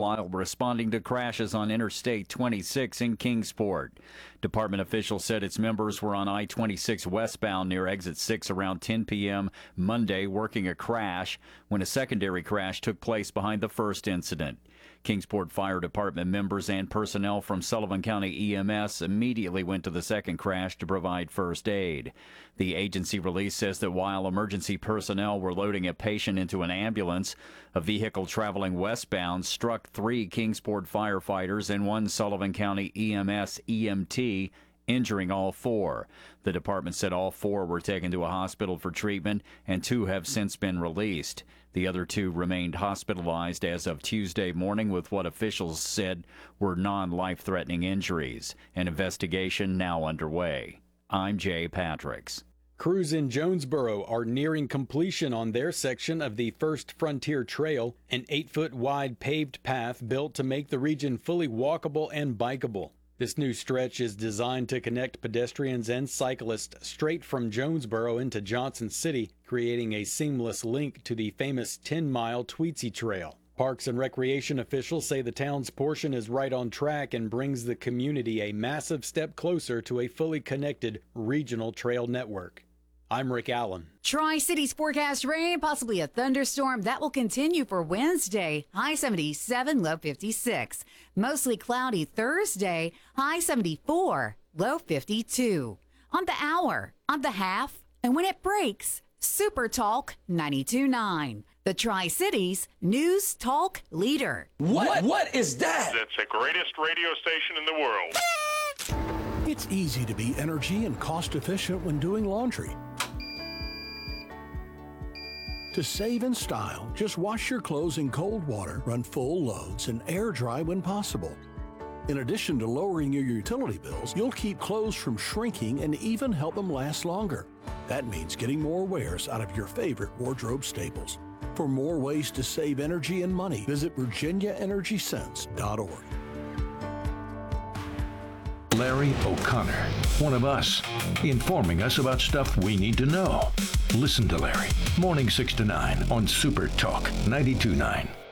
while responding to crashes on Interstate 26 in Kingsport. Department officials said its members were on I-26 westbound near Exit 6 around 10 p.m. Monday working a crash when a secondary crash took place behind the first incident. Kingsport Fire Department members and personnel from Sullivan County EMS immediately went to the second crash to provide first aid. The agency release says that while emergency personnel were loading a patient into an ambulance, a vehicle traveling westbound struck 3 Kingsport firefighters and 1 Sullivan County EMS EMT, injuring all 4. The department said all 4 were taken to a hospital for treatment and 2 have since been released. The other 2 remained hospitalized as of Tuesday morning with what officials said were non-life-threatening injuries. An investigation now underway. I'm Jay Patricks. Crews in Jonesboro are nearing completion on their section of the First Frontier Trail, an 8-foot wide paved path built to make the region fully walkable and bikeable. This new stretch is designed to connect pedestrians and cyclists straight from Jonesboro into Johnson City, creating a seamless link to the famous 10-mile Tweetsie Trail. Parks and Recreation officials say the town's portion is right on track and brings the community a massive step closer to a fully connected regional trail network. I'm Rick Allen. Tri-Cities forecast rain, possibly a thunderstorm. That will continue for Wednesday. High 77, low 56. Mostly cloudy Thursday. High 74, low 52. On the hour, on the half, and when it breaks, Super Talk 92.9. The Tri-Cities News Talk Leader. What is that? That's the greatest radio station in the world. It's easy to be energy and cost efficient when doing laundry. To save in style, just wash your clothes in cold water, run full loads, and air dry when possible. In addition to lowering your utility bills, you'll keep clothes from shrinking and even help them last longer. That means getting more wears out of your favorite wardrobe staples. For more ways to save energy and money, visit VirginiaEnergySense.org. Larry O'Connor, one of us, informing us about stuff we need to know. Listen to Larry, morning 6 to 9 on Super Talk 92.9.